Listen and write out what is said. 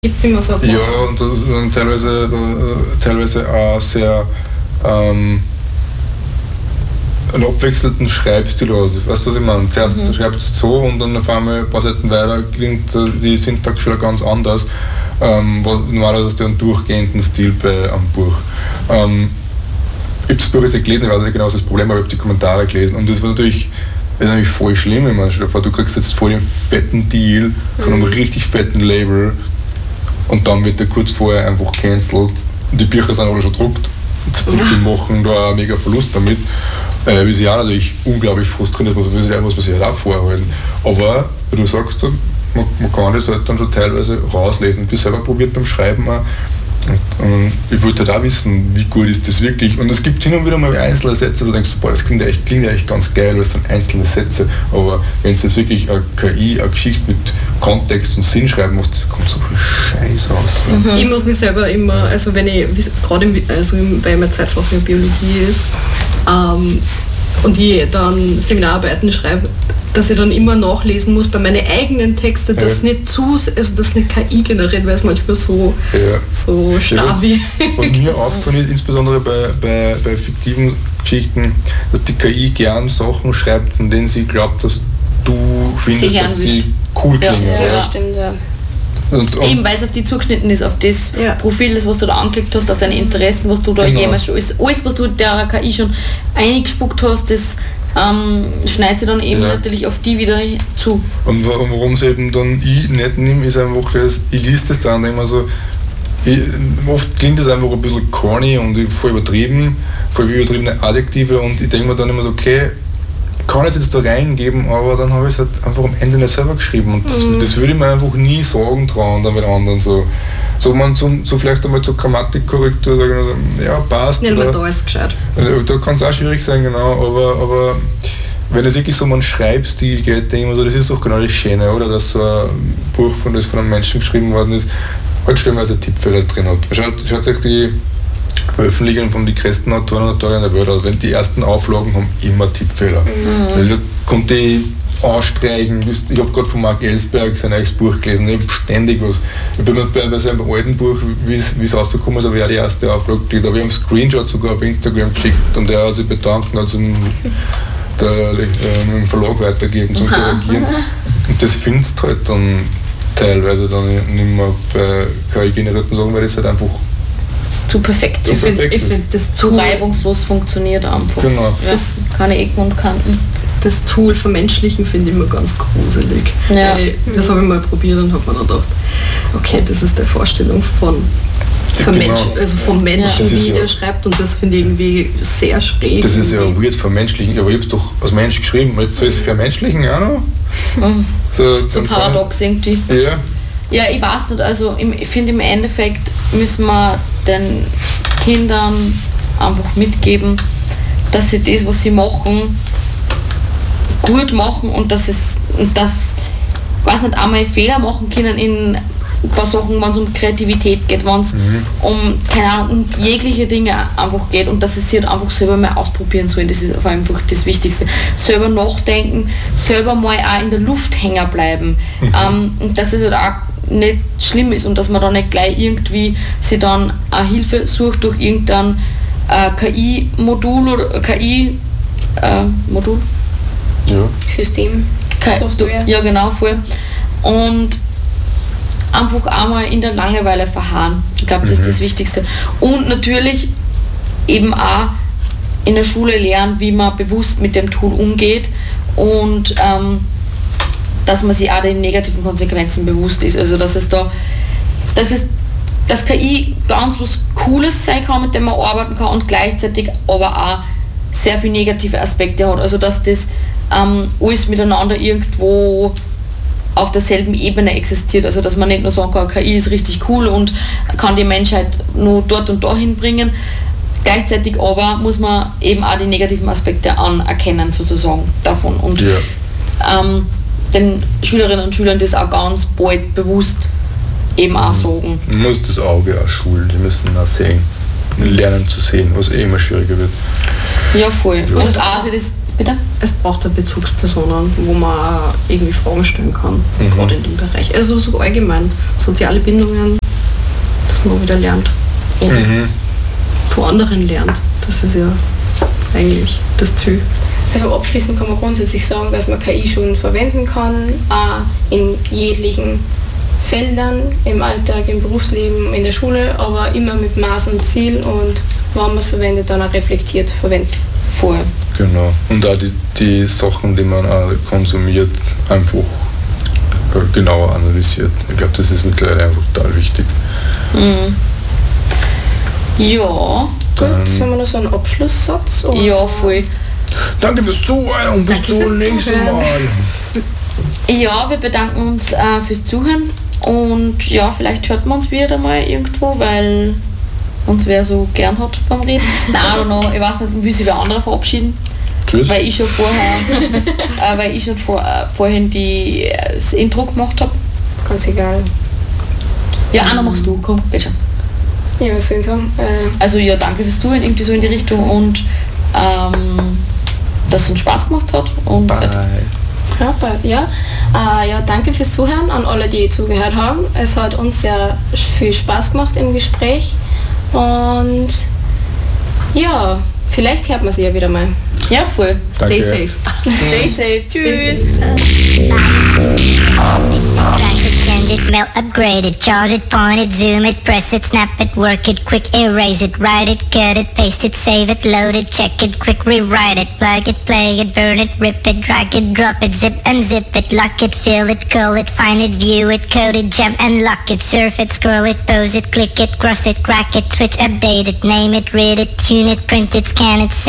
gibt es immer so. Ja, und das ist teilweise auch sehr einen abwechselnden Schreibstil hat. Weißt du, was ich meine? Zuerst schreibt es so und dann auf einmal ein paar Seiten weiter klingt die Syntax schon ganz anders. Normalerweise hast du einen durchgehenden Stil bei einem Buch. Ich habe das Buch jetzt nicht gelesen, ich weiß nicht genau, was das Problem war, aber ich habe die Kommentare gelesen und das war natürlich voll schlimm. Ich meine, stell dir vor, du kriegst jetzt voll den fetten Deal von einem richtig fetten Label und dann wird der kurz vorher einfach cancelled. Die Bücher sind alle schon gedruckt. Die machen da einen mega Verlust damit. Wie sie auch natürlich unglaublich frustrierend ist, muss man sich halt auch vorhalten. Aber wie du sagst, man kann das halt dann schon teilweise rauslesen. Ich bin selber probiert beim Schreiben auch. Und ich wollte halt auch wissen, wie gut ist das wirklich. Und es gibt hin und wieder mal einzelne Sätze, da denkst du, boah, das klingt ja echt ganz geil, weil es sind einzelne Sätze. Aber wenn es jetzt wirklich eine KI, eine Geschichte mit Kontext und Sinn schreiben muss, da kommt so viel Scheiß raus. Ich muss mich selber immer, also wenn ich, gerade weil meine Zeitfach für Biologie ist, und ich dann Seminararbeiten schreibe, dass ich dann immer nachlesen muss bei meinen eigenen Texten, dass nicht KI generiert, weil es manchmal so starbi. Was mir aufgefallen ist, insbesondere bei fiktiven Geschichten, dass die KI gern Sachen schreibt, von denen sie glaubt, dass du findest, dass sie cool klingen. Ja, stimmt, ja. Und eben weil es auf die zugeschnitten ist, auf das Profil, das was du da angeklickt hast, auf deine Interessen, was du da jemals schon, alles was du der KI schon eingespuckt hast, das schneidet sie dann eben natürlich auf die wieder zu. Und warum es eben dann ich nicht nehme, ist einfach, dass ich lese das dann immer so, oft klingt das einfach ein bisschen corny und voll übertriebene Adjektive und ich denke mir dann immer so, okay, kann ich es jetzt da reingeben, aber dann habe ich es halt einfach am Ende nicht selber geschrieben und das würde ich mir einfach nie sagen trauen dann mit anderen so vielleicht einmal zur Grammatikkorrektur sagen, also, ja, passt. Nicht mehr da ist gescheit. Da kann es auch schwierig sein, genau, aber wenn es wirklich so um einen Schreibstil geht, denke ich mir so, das ist doch genau das Schöne, oder? Dass so ein Buch, das von einem Menschen geschrieben worden ist, halt stellenweise Tippfehler drin hat. Schaut sich die Veröffentlichungen von den größten Autoren und Autorinnen der Welt an. Wenn die ersten Auflagen haben immer Tippfehler. Weil da kommt die ausstreichen. Ich habe gerade von Mark Ellsberg sein eigenes Buch gelesen. Ich habe ständig was. Ich bin bei seinem alten Buch, wie es rausgekommen ist, habe ich auch die erste Auflage gelesen. Aber ich habe einen Screenshot sogar auf Instagram geschickt und er hat sich bedankt und hat es im Verlag weitergegeben zum Korrigieren. Und das findest du halt dann teilweise dann nicht mehr bei KI-generierten Sachen, weil das halt einfach zu perfekt ist. Ich finde das zu reibungslos funktioniert einfach. Genau. Ja. Das keine Ecken und Kanten. Das Tool Vermenschlichen finde ich immer ganz gruselig. Ja. Das habe ich mal probiert und habe mir dann gedacht, okay, das ist die Vorstellung vom Menschen, wie der schreibt und das finde ich irgendwie sehr schräg. Das ist ja weird vermenschlichen, aber ich habe es doch als Mensch geschrieben, jetzt soll es vermenschlichen auch noch? So paradox irgendwie. Ja. Ja, ich weiß nicht, also ich finde im Endeffekt müssen wir den Kindern einfach mitgeben, dass sie das, was sie machen, gut machen und dass weiß nicht, einmal Fehler machen können in ein paar Sachen, wenn es um Kreativität geht, wenn es um jegliche Dinge einfach geht und dass sie sich halt einfach selber mal ausprobieren sollen. Das ist einfach das Wichtigste. Selber nachdenken, selber mal auch in der Luft hängen bleiben. Und dass es halt auch nicht schlimm ist und dass man dann nicht gleich irgendwie sich dann eine Hilfe sucht durch irgendein KI-Modul oder KI-Modul? System. Software. Ja, genau, voll. Und einfach einmal in der Langeweile verharren. Ich glaube, das ist das Wichtigste. Und natürlich eben auch in der Schule lernen, wie man bewusst mit dem Tool umgeht und dass man sich auch den negativen Konsequenzen bewusst ist. Also dass KI ganz was Cooles sein kann, mit dem man arbeiten kann und gleichzeitig aber auch sehr viele negative Aspekte hat. Also dass das alles miteinander irgendwo auf derselben Ebene existiert. Also dass man nicht nur sagen kann, KI ist richtig cool und kann die Menschheit nur dort und dahin bringen. Gleichzeitig aber muss man eben auch die negativen Aspekte anerkennen sozusagen davon. Und den Schülerinnen und Schülern das auch ganz bald bewusst eben auch sagen. Man muss das Auge auch schulen, die müssen auch sehen, lernen zu sehen, was immer schwieriger wird. Ja, voll. Und auch sich das Bitte? Es braucht halt Bezugspersonen, wo man auch irgendwie Fragen stellen kann, gerade in dem Bereich. Also so allgemein, soziale Bindungen, dass man wieder lernt. Von anderen lernt. Das ist ja eigentlich das Ziel. Also abschließend kann man grundsätzlich sagen, dass man KI schon verwenden kann, auch in jeglichen Feldern, im Alltag, im Berufsleben, in der Schule, aber immer mit Maß und Ziel und wenn man es verwendet, dann auch reflektiert verwenden. Voll. Genau. Und auch die Sachen, die man auch konsumiert, einfach genauer analysiert. Ich glaube, das ist mittlerweile einfach total wichtig. Ja. Gut, sollen wir noch so einen Abschlusssatz? Oder? Ja, voll. Danke fürs Zuhören und bis zum nächsten Mal. Ja, wir bedanken uns fürs Zuhören und ja, vielleicht hört man uns wieder mal irgendwo, weil uns wer so gern hat beim Reden. Nein, I don't know, ich weiß nicht, wie sich wer andere verabschieden. Tschüss. Weil ich schon vorhin das Intro gemacht habe. Ganz egal. Ja, Anna, machst du, komm, bitte. Ja, was soll ich sagen? Also ja, danke fürs Zuhören, irgendwie so in die Richtung und dass es uns Spaß gemacht hat. Und Ja, danke fürs Zuhören an alle, die zugehört haben. Es hat uns sehr viel Spaß gemacht im Gespräch und ja, vielleicht hört man sie ja wieder mal. Ja, voll. Stay safe. Stay safe. Tschüss. Flash it, change it, melt, upgrade it, charge it, point it, zoom it, press it, snap it, work it, quick erase it, write it, cut it, paste it, save it, load it, check it, quick rewrite it, plug it, play it, burn it, rip it, drag it, drop it, zip, unzip it, lock it, fill it, call it, find it, view it, code it, jump and lock it, surf it, scroll it, pose it, click it, cross it, crack it, switch, update it, name it, read it, tune it, print it, scan it, send